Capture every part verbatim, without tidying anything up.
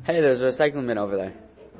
Hey, there's a recycling bin over there.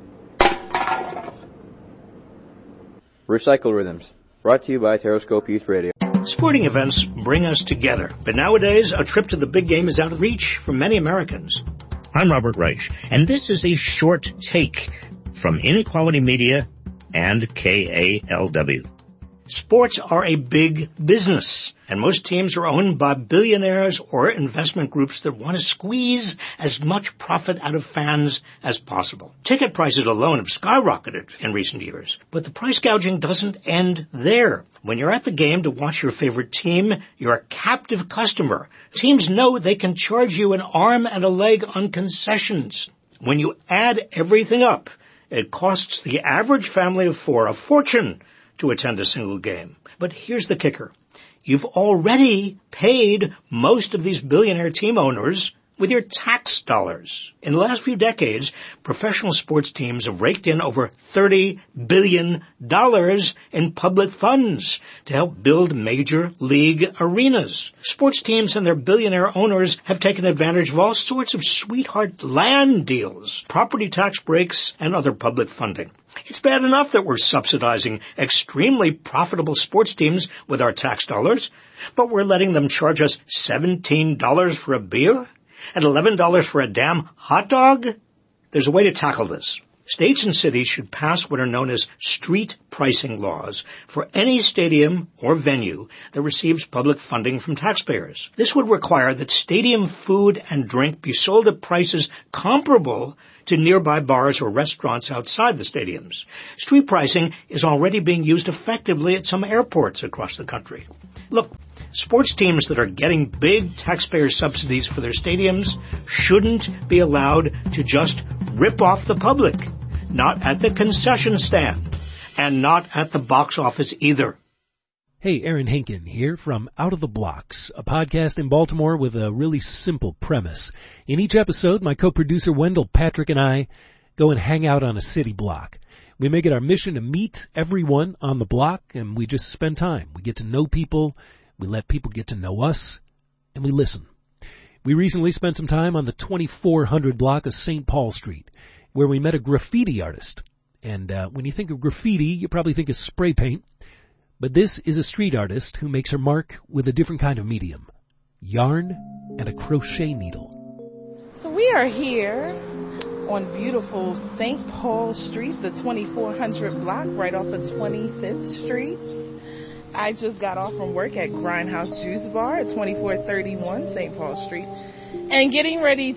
Recycle Rhythms, brought to you by Terrascope Youth Radio. Sporting events bring us together, but nowadays a trip to the big game is out of reach for many Americans. I'm Robert Reich, and this is a short take from Inequality Media and K A L W. Sports are a big business, and most teams are owned by billionaires or investment groups that want to squeeze as much profit out of fans as possible. Ticket prices alone have skyrocketed in recent years, but the price gouging doesn't end there. When you're at the game to watch your favorite team, you're a captive customer. Teams know they can charge you an arm and a leg on concessions. When you add everything up, it costs the average family of four a fortune to attend a single game. But here's the kicker. You've already paid most of these billionaire team owners with your tax dollars. In the last few decades, professional sports teams have raked in over thirty billion dollars in public funds to help build major league arenas. Sports teams and their billionaire owners have taken advantage of all sorts of sweetheart land deals, property tax breaks, and other public funding. It's bad enough that we're subsidizing extremely profitable sports teams with our tax dollars, but we're letting them charge us seventeen dollars for a beer and eleven dollars for a damn hot dog? There's a way to tackle this. States and cities should pass what are known as street pricing laws for any stadium or venue that receives public funding from taxpayers. This would require that stadium food and drink be sold at prices comparable to nearby bars or restaurants outside the stadiums. Street pricing is already being used effectively at some airports across the country. Look, sports teams that are getting big taxpayer subsidies for their stadiums shouldn't be allowed to just rip off the public. Not at the concession stand, and not at the box office either. Hey, Aaron Hinken here from Out of the Blocks, a podcast in Baltimore with a really simple premise. In each episode, my co-producer Wendell Patrick and I go and hang out on a city block. We make it our mission to meet everyone on the block, and we just spend time. We get to know people, we let people get to know us, and we listen. We recently spent some time on the twenty-four hundred block of Saint Paul Street, where we met a graffiti artist. And uh, when you think of graffiti, you probably think of spray paint. But this is a street artist who makes her mark with a different kind of medium, yarn and a crochet needle. So we are here on beautiful Saint Paul Street, the twenty-four hundred block, right off of twenty-fifth Street. I just got off from work at Grindhouse Juice Bar at twenty-four thirty-one Saint Paul Street, and getting ready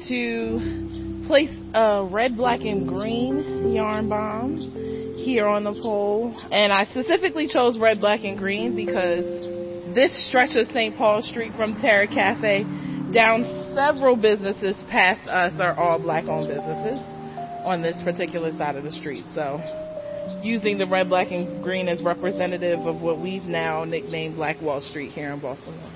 to place a red, black, and green yarn bomb here on the pole. And I specifically chose red, black, and green because this stretch of Saint Paul Street from Terra Cafe down several businesses past us are all black-owned businesses on this particular side of the street. So using the red, black, and green as representative of what we've now nicknamed Black Wall Street here in Baltimore.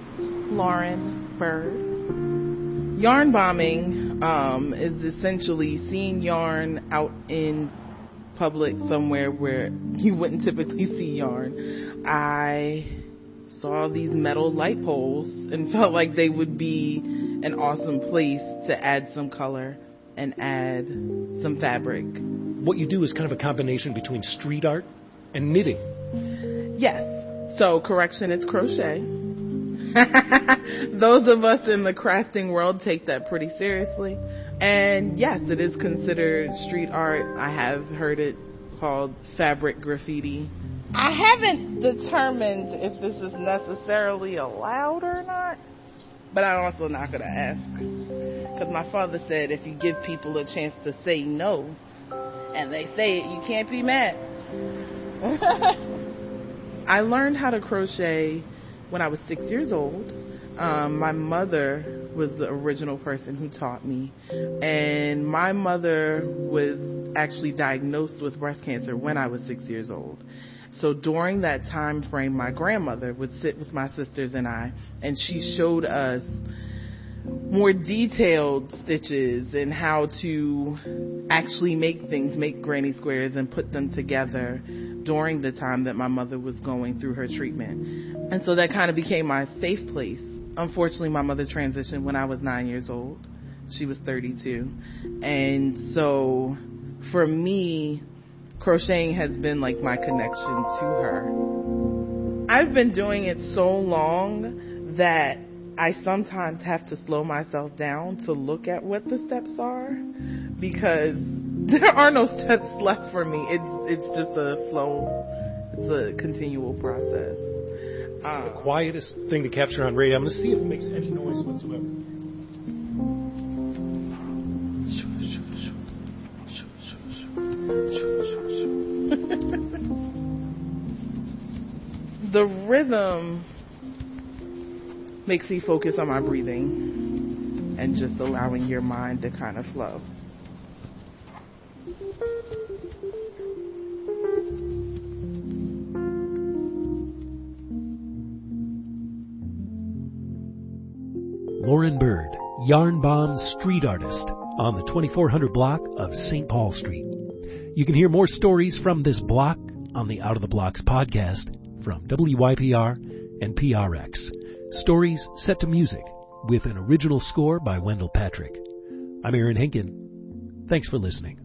Lauren Bird. Yarn bombing um, is essentially seeing yarn out in public somewhere where you wouldn't typically see yarn. I saw these metal light poles and felt like they would be an awesome place to add some color and add some fabric. What you do is kind of a combination between street art and knitting. Yes. So, correction, it's crochet. Those of us in the crafting world take that pretty seriously. And yes, it is considered street art. I have heard it called fabric graffiti. I haven't determined if this is necessarily allowed or not, but I'm also not going to ask. Because my father said if you give people a chance to say no, and they say it, you can't be mad. I learned how to crochet when I was six years old. Um, my mother was the original person who taught me. And my mother was actually diagnosed with breast cancer when I was six years old. So during that time frame, my grandmother would sit with my sisters and I, and she showed us more detailed stitches and how to actually make things, make granny squares and put them together during the time that my mother was going through her treatment. And so that kind of became my safe place. Unfortunately, my mother transitioned when I was nine years old. she was thirty-two. And so for me, crocheting has been like my connection to her. I've been doing it so long that I sometimes have to slow myself down to look at what the steps are, because there are no steps left for me. It's it's just a flow. It's a continual process. Um, the quietest thing to capture on radio. I'm going to see if it makes any noise whatsoever. The rhythm makes me focus on my breathing and just allowing your mind to kind of flow. Lauren Bird, Yarn Bomb street artist on the twenty-four hundred block of Saint Paul Street. You can hear more stories from this block on the Out of the Blocks podcast from W Y P R and P R X. Stories set to music with an original score by Wendell Patrick. I'm Aaron Henkin. Thanks for listening.